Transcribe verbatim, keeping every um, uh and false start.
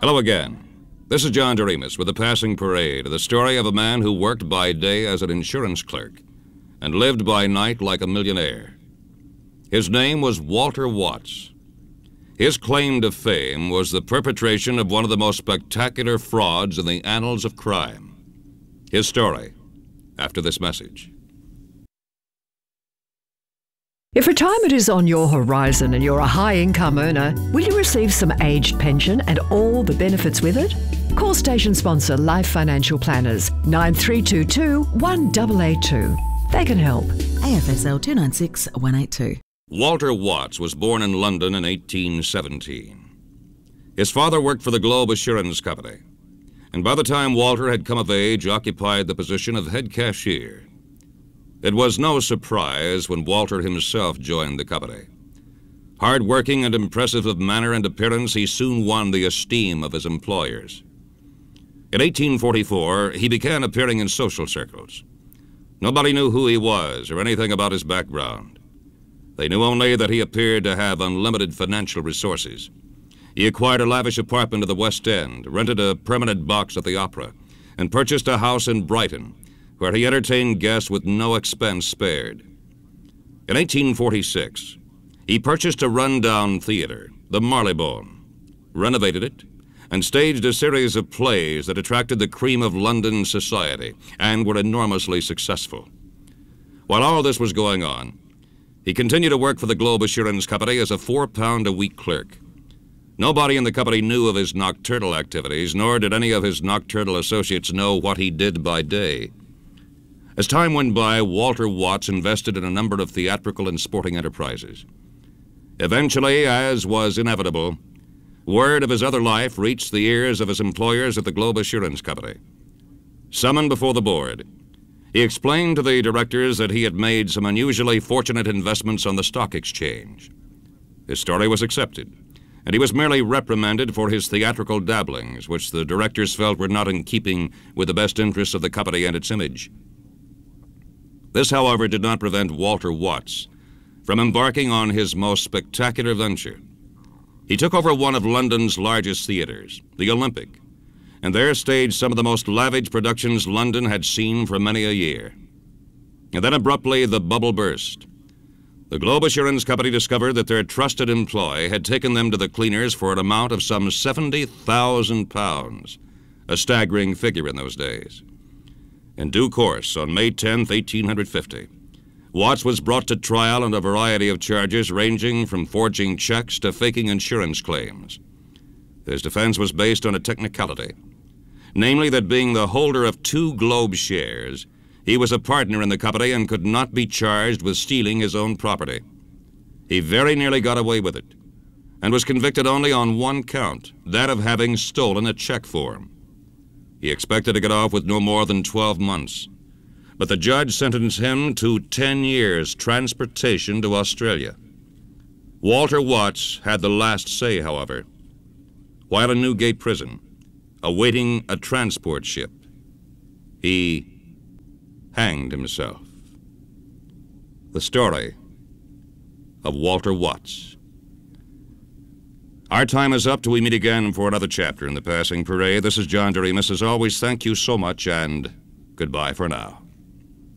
Hello again. This is John Doremus with The Passing Parade, the story of a man who worked by day as an insurance clerk and lived by night like a millionaire. His name was Walter Watts. His claim to fame was the perpetration of one of the most spectacular frauds in the annals of crime. His story, after this message. If retirement is on your horizon and you're a high-income earner, will you receive some aged pension and all the benefits with it? Call station sponsor Life Financial Planners nine three two two, one eight eight two. They can help. A F S L two nine six one eight two. Walter Watts was born in London in eighteen seventeen. His father worked for the Globe Assurance Company, and by the time Walter had come of age, occupied the position of head cashier. It was no surprise when Walter himself joined the company. Hard-working and impressive of manner and appearance, he soon won the esteem of his employers. In eighteen forty-four, he began appearing in social circles. Nobody knew who he was or anything about his background. They knew only that he appeared to have unlimited financial resources. He acquired a lavish apartment at the West End, rented a permanent box at the Opera, and purchased a house in Brighton, where he entertained guests with no expense spared. In eighteen forty-six, he purchased a rundown theater, the Marylebone, renovated it, and staged a series of plays that attracted the cream of London society and were enormously successful. While all this was going on, he continued to work for the Globe Assurance Company as a four-pound-a-week clerk. Nobody in the company knew of his nocturnal activities, nor did any of his nocturnal associates know what he did by day. As time went by, Walter Watts invested in a number of theatrical and sporting enterprises. Eventually, as was inevitable, word of his other life reached the ears of his employers at the Globe Assurance Company. Summoned before the board, he explained to the directors that he had made some unusually fortunate investments on the stock exchange. His story was accepted, and he was merely reprimanded for his theatrical dabblings, which the directors felt were not in keeping with the best interests of the company and its image. This, however, did not prevent Walter Watts from embarking on his most spectacular venture. He took over one of London's largest theaters, the Olympic, and there staged some of the most lavish productions London had seen for many a year. And then abruptly the bubble burst. The Globe Assurance Company discovered that their trusted employee had taken them to the cleaners for an amount of some seventy thousand pounds, a staggering figure in those days. In due course, on May tenth, eighteen fifty, Watts was brought to trial on a variety of charges ranging from forging checks to faking insurance claims. His defense was based on a technicality, namely that being the holder of two Globe shares, he was a partner in the company and could not be charged with stealing his own property. He very nearly got away with it, and was convicted only on one count, that of having stolen a check form. He expected to get off with no more than twelve months, but the judge sentenced him to ten years transportation to Australia. Walter Watts had the last say, however. While in Newgate Prison, awaiting a transport ship, he hanged himself. The story of Walter Watts. Our time is up till we meet again for another chapter in The Passing Parade. This is John Doremus. As always, thank you so much, and goodbye for now.